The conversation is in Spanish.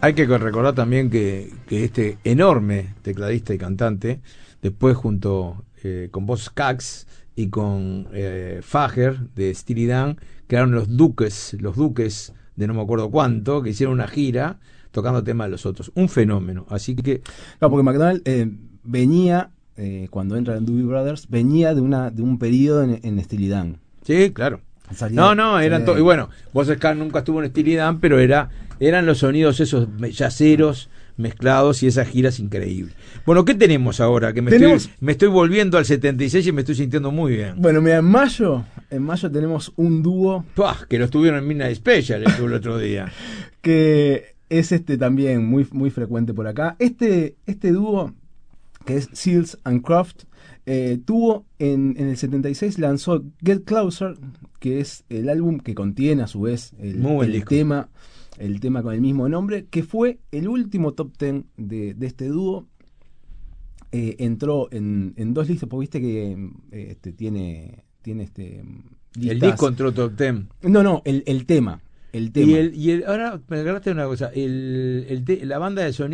Hay que recordar también que este enorme tecladista y cantante, después junto con Boz Scaggs y con Fager de Steely Dan, crearon los Duques de no me acuerdo cuánto, que hicieron una gira tocando temas de los otros. Un fenómeno. Así que... No, porque McDonald venía, cuando entra en Doobie Brothers, venía de un periodo en Steely Dan. Sí, claro. Eran todos. Y bueno, Boz Scaggs nunca estuvo en Steely Dan, pero eran los sonidos esos yaceros mezclados y esas giras increíbles. Bueno, ¿qué tenemos ahora? Que me estoy volviendo al 76 y me estoy sintiendo muy bien. Bueno, mira, en mayo tenemos un dúo. Que lo estuvieron en Midnight Special el otro día. Que es también muy, muy frecuente por acá. Este dúo, que es Seals and Croft, tuvo en el 76, lanzó Get Closer, que es el álbum que contiene a su vez el tema con el mismo nombre, que fue el último top 10 de este dúo. Entró en 2 listas, porque viste que tiene listas. El disco entró top 10. No, el tema. Y ahora me agarraste una cosa, la banda de sonido